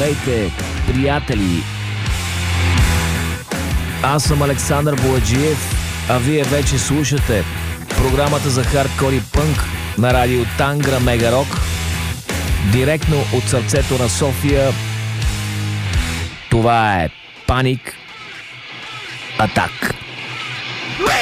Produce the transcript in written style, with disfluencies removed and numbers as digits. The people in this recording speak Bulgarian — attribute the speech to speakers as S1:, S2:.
S1: Здравейте, приятели! Аз съм Александър Бояджиев, а вие вече слушате програмата за хардкор и пънк на радио Тангра Мега Рок, директно от сърцето на София. Това е Паник Атак.